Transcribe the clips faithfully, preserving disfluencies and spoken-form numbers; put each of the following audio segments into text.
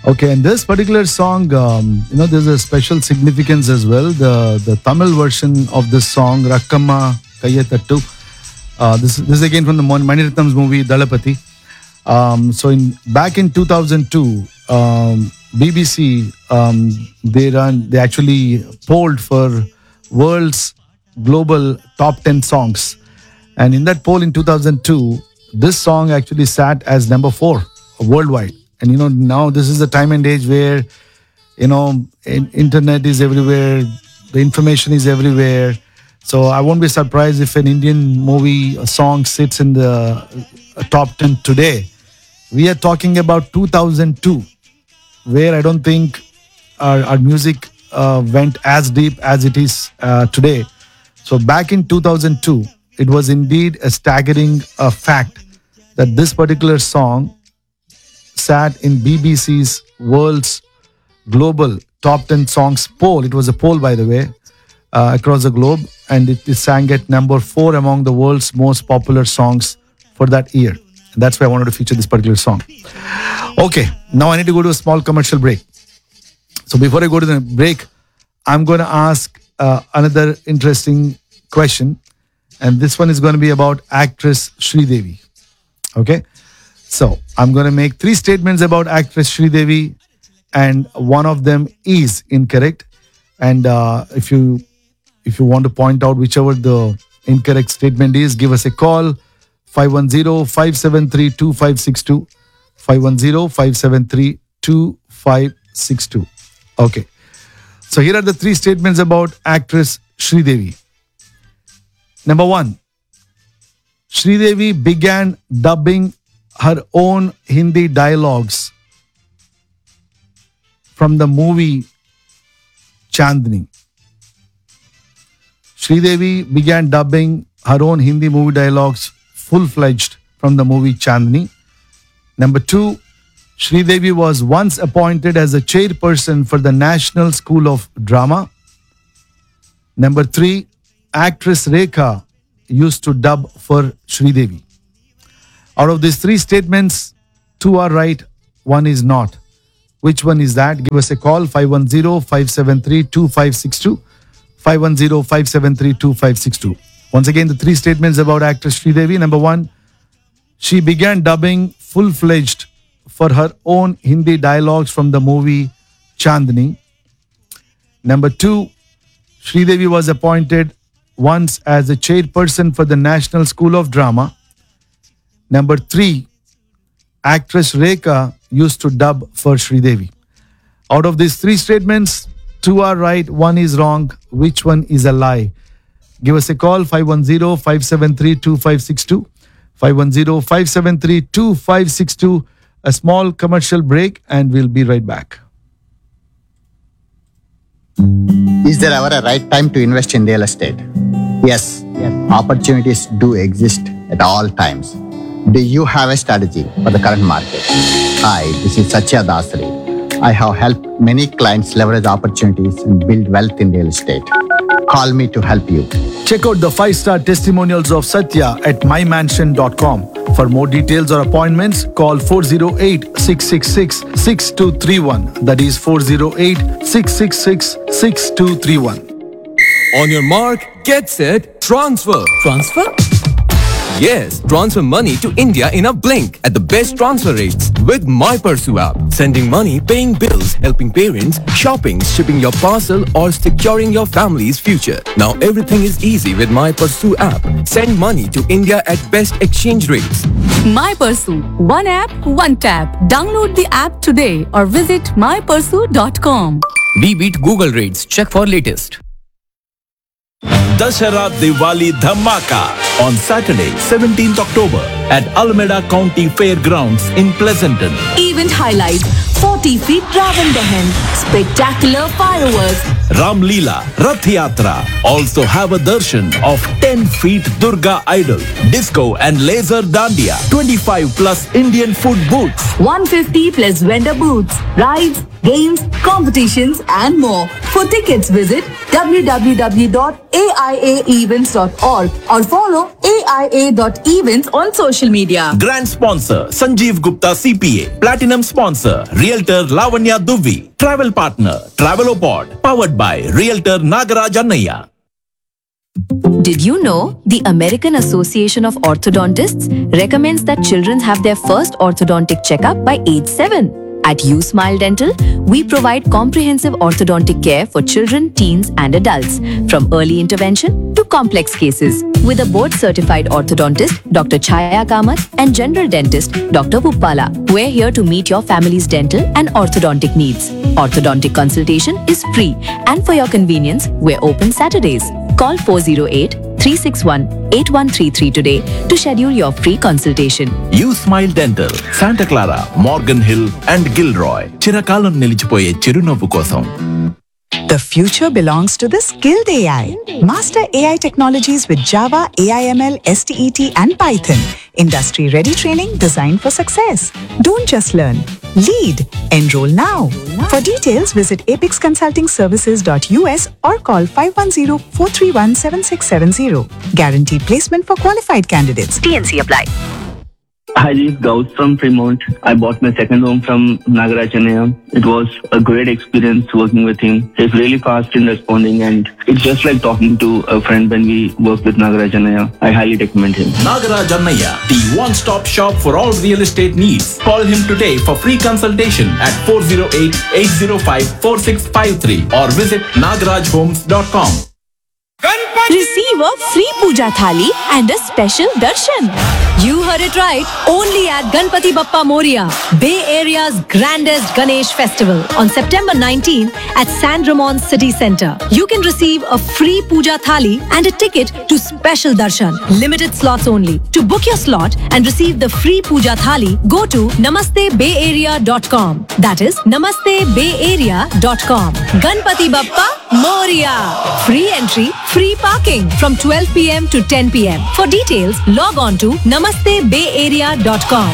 Okay, and this particular song, um, you know, there's a special significance as well. The the Tamil version of this song, Rakkamma Kayyatattu, uh, this, this is again from the Mani Ratnam's movie, Dalapati. Um, so in back in two thousand two, um, B B C, um, they run, they actually polled for world's global top ten songs. And in that poll in two thousand two, this song actually sat as number four worldwide. And you know, now this is the time and age where, you know, in, internet is everywhere, the information is everywhere. So I won't be surprised if an Indian movie a song sits in the uh, top ten today. We are talking about two thousand two, where I don't think our, our music uh, went as deep as it is uh, today. So back in two thousand two, it was indeed a staggering uh, fact that this particular song sat in B B C's World's Global Top ten Songs poll. It was a poll, by the way, uh, across the globe, and it, it sang at number four among the world's most popular songs for that year. And that's why I wanted to feature this particular song. Okay, now I need to go to a small commercial break. So before I go to the break, I'm going to ask uh, another interesting question, and this one is going to be about actress Sridevi. Okay. So I'm going to make three statements about actress Sridevi, and one of them is incorrect. And uh, if you if you want to point out whichever the incorrect statement is, give us a call, five one zero, five seven three, two five six two, five one zero, five seven three, two five six two. Okay. So here are the three statements about actress Sridevi. Number one, Sridevi began dubbing her own Hindi dialogues from the movie Chandni. Sridevi began dubbing her own Hindi movie dialogues full-fledged from the movie Chandni. Number two, Sridevi was once appointed as a chairperson for the National School of Drama. Number three, actress Rekha used to dub for Sridevi. Out of these three statements, two are right, one is not. Which one is that? Give us a call, five one zero, five seven three, two five six two, five one zero, five seven three, two five six two. Once again, the three statements about actress Sridevi. Number one, she began dubbing full-fledged for her own Hindi dialogues from the movie Chandni. Number two, Sridevi was appointed once as a chairperson for the National School of Drama. Number three, actress Rekha used to dub for Sridevi. Out of these three statements, two are right, one is wrong. Which one is a lie? Give us a call, five one zero, five seven three, two five six two, five one zero, five seven three, two five six two. A small commercial break and we'll be right back. Is there ever a right time to invest in real estate? Yes, yes. Opportunities do exist at all times. Do you have a strategy for the current market? Hi, this is Satya Dasari. I have helped many clients leverage opportunities and build wealth in real estate. Call me to help you. Check out the five-star testimonials of Satya at my mansion dot com. For more details or appointments, call four zero eight, six six six, six two three one. That is four zero eight, six six six, six two three one. On your mark, get set, transfer. Transfer? Yes, transfer money to India in a blink at the best transfer rates with MyPursue app. Sending money, paying bills, helping parents, shopping, shipping your parcel or securing your family's future. Now everything is easy with MyPursue app. Send money to India at best exchange rates. MyPursue. One app, one tap. Download the app today or visit my pursue dot com. We beat Google rates. Check for latest. Dashara Diwali Dhamaka on Saturday, seventeenth October at Alameda County Fairgrounds in Pleasanton. Event highlights: forty feet Ravan Dahan, spectacular fireworks, Ram Leela, Rath Yatra. Also have a darshan of ten feet Durga idol, disco and laser dandiya, twenty-five plus Indian food booths. one hundred fifty plus vendor booths, rides, games, competitions and more. For tickets, visit w w w dot a i a events dot org or follow A I A dot events on social social media. Grand sponsor Sanjeev Gupta C P A. Platinum sponsor Realtor Lavanya Dubey. Travel partner Travelopod. Powered by Realtor Nagaraj Annaya. Did you know the American Association of Orthodontists recommends that children have their first orthodontic checkup by age seven? At USmile Dental, we provide comprehensive orthodontic care for children, teens, and adults, from early intervention to complex cases. With a board-certified orthodontist, Doctor Chaya Kamath, and general dentist, Doctor Puppala, we're here to meet your family's dental and orthodontic needs. Orthodontic consultation is free, and for your convenience, we're open Saturdays. Call four oh eight, three six one, eight one three three today to schedule your free consultation. USmile Dental, Santa Clara, Morgan Hill, and Gilroy. చిరకాలం నిలిచిపోయే చిరునవ్వు కోసం. The future belongs to the skilled A I. Master A I technologies with Java, A I M L, S T E T, and Python. Industry-ready training designed for success. Don't just learn. Lead. Enroll now. For details, visit apix consulting services dot U S or call five one zero, four three one, seven six seven zero. Guaranteed placement for qualified candidates. T N C apply. Hi, this is Gauss from Fremont. I bought my second home from Nagaraj Annaya. It was a great experience working with him. He's really fast in responding, and it's just like talking to a friend when we work with Nagaraj Annaya. I highly recommend him. Nagaraj Annaya, the one-stop shop for all real estate needs. Call him today for free consultation at four oh eight, eight oh five, four six five three or visit nagaraj homes dot com. Receive a free puja thali and a special darshan. You heard it right. Only at Ganpati Bappa Moria, Bay Area's grandest Ganesh festival on September nineteenth at San Ramon City Center. You can receive a free puja thali and a ticket to special darshan. Limited slots only. To book your slot and receive the free puja thali, go to namaste bay area dot com. That is namaste bay area dot com. Ganpati Bappa Moria. Free entry, free parking from twelve p m to ten p m For details, log on to namaste bay area dot com.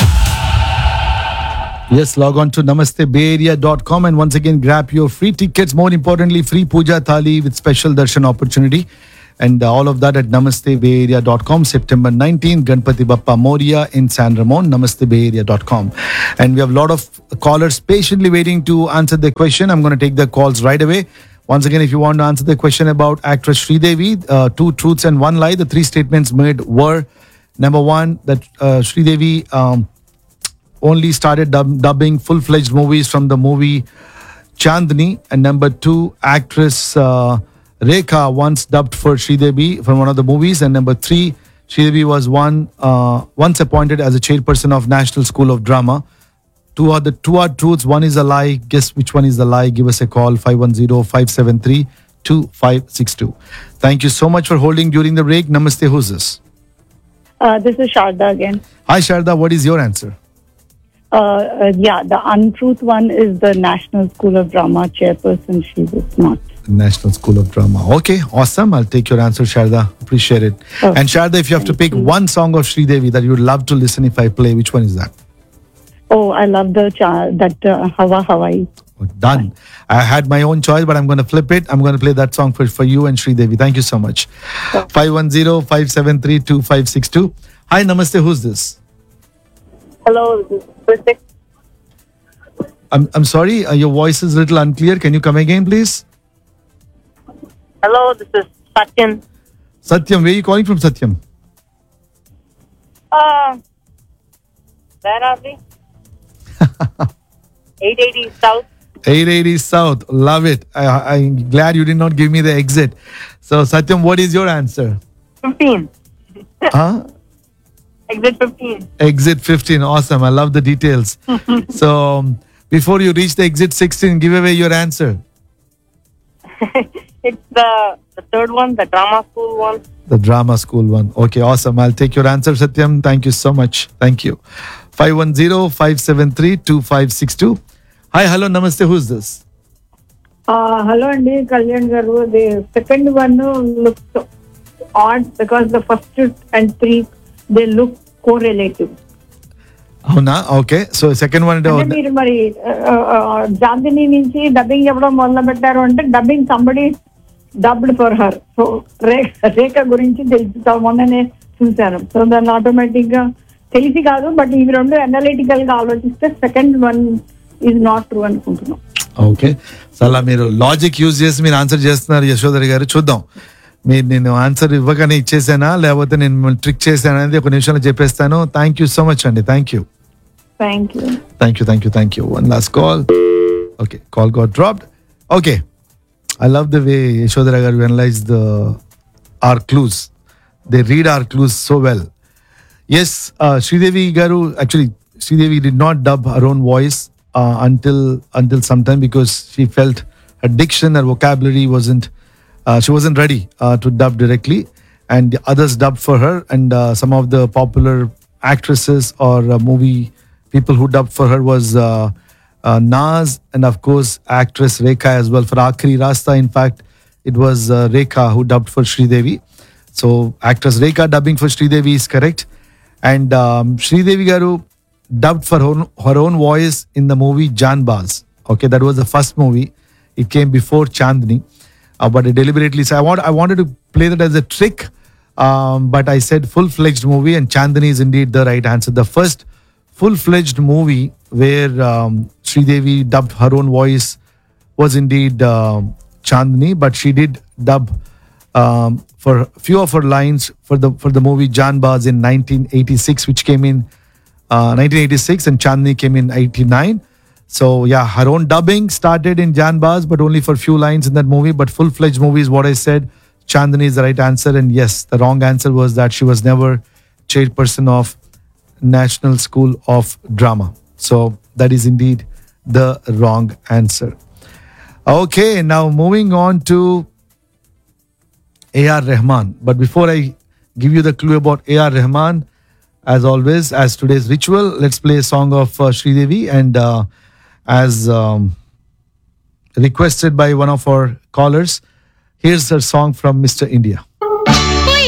Yes, log on to namaste bay area dot com and once again grab your free tickets. More importantly, free puja thali with special darshan opportunity. And uh, all of that at namaste bay area dot com. September nineteenth, Ganpati Bappa Moria in San Ramon, namaste bay area dot com. And we have a lot of callers patiently waiting to answer the question. I'm going to take the calls right away. Once again, if you want to answer the question about actress Sridevi, uh, two truths and one lie, the three statements made were, number one, that uh, Sridevi um, only started dub- dubbing full-fledged movies from the movie Chandni. And number two, actress uh, Rekha once dubbed for Sridevi from one of the movies. And number three, Sridevi was one uh, once appointed as a chairperson of National School of Drama. Two are the two are truths. One is a lie. Guess which one is the lie? Give us a call, five one zero, five seven three, two five six two. Thank you so much for holding during the break. Namaste, who's this? Uh, this is Sharda again. Hi Sharda, what is your answer? Uh, uh, yeah, the untruth one is the National School of Drama chairperson. She was not. National School of Drama. Okay, awesome. I'll take your answer, Sharda. Appreciate it. Oh, and Sharda, if you have to pick you. one song of Sridevi that you would love to listen if I play, which one is that? Oh, I love the cha- that uh, Hawa Hawaii. Oh, done. I had my own choice, but I'm going to flip it. I'm going to play that song for, for you and Sridevi. Thank you so much. five one zero, five seven three, two five six two. Hi, namaste. Who's this? Hello, this is Kritik. I'm, I'm sorry. Uh, your voice is a little unclear. Can you come again, please? Hello, this is Satyam. Satyam, where are you calling from, Satyam? Uh, where are we? eight eighty South. eight eighty South. Love it. I, I'm glad you did not give me the exit. So, Satyam, what is your answer? fifteen. Huh? Exit fifteen. Exit fifteen. Awesome. I love the details. So, um, before you reach the exit sixteen, give away your answer. It's the, the third one, the drama school one. The drama school one. Okay, awesome. I'll take your answer, Satyam. Thank you so much. Thank you. five one zero, five seven three, two five six two. Hi, hello, namaste. Who's this? Uh, hello, Andy. Kalyan Garu. The second one looks odd because the first two and three, they look correlative. Avuna? Okay. So, second one. అంటే మీరు మరి జాంతిని నుంచి dubbing చెప్పడం మొదలు పెట్టారు అంటే dubbing somebody dubbed for her so రేఖ రేఖ గురించి తెలుసు మొన్ననే చూశాను. సో దాన్ని ఆటోమేటిక్ గా తెలిసి కాదు, బట్ ఇవి రెండు అనలిటికల్ గా ఆలోచిస్తే second one is not true అనుకుంటున్నాం. ఓకే, సో అలా మీరు లాజిక్ యూజ్ చేసి మీరు ఆన్సర్ చేస్తున్నారు యశోధర్ గారు. చూద్దాం మీరు నేను ఆన్సర్ ఇవ్వగానే ఇచ్చేసానా లేకపోతే నేను మిమ్మల్ని ట్రిక్ చేశాను అనేది ఒక నిమిషంలో చెప్పేస్తాను. థ్యాంక్ యూ సో మచ్ అండి. Thank you thank you thank you thank you thank you one last call. Okay, call got dropped. Okay, I love the way Yashodhara గారు analyse the our clues. They read our clues so well. Yes, uh, Sridevi Garu, actually, Sridevi did not dub her own voice uh, until until some time because she felt her diction, her vocabulary wasn't, uh, she wasn't ready uh, to dub directly. And the others dubbed for her. And uh, some of the popular actresses or uh, movie people who dubbed for her was uh, uh, Naz and of course actress Rekha as well. For Aakhri Rasta, in fact, it was uh, Rekha who dubbed for Sridevi. So actress Rekha dubbing for Sridevi is correct. And um, Sridevi Garu dubbed for her, her own voice in the movie Janbaz. Okay, that was the first movie. It came before Chandni. Uh, but I deliberately said, I, want, I wanted to play that as a trick. Um, but I said full-fledged movie and Chandni is indeed the right answer. The first full-fledged movie where um, Sridevi dubbed her own voice was indeed uh, Chandni, but she did dub um, for a few of her lines for the for the movie Janbaz in nineteen eighty-six, which came in uh, nineteen eighty-six, and Chandni came in eighty-nine. So yeah, her own dubbing started in Janbaz, but only for few lines in that movie. But full-fledged movie is what I said. Chandni is the right answer, and yes, the wrong answer was that she was never chairperson of National School of Drama. So that is indeed the wrong answer. Okay, now moving on to A R Rahman. But before I give you the clue about A R Rahman, as always, as today's ritual, let's play a song of uh, Sridevi. And uh, as um, requested by one of our callers, here's her song from Mister India.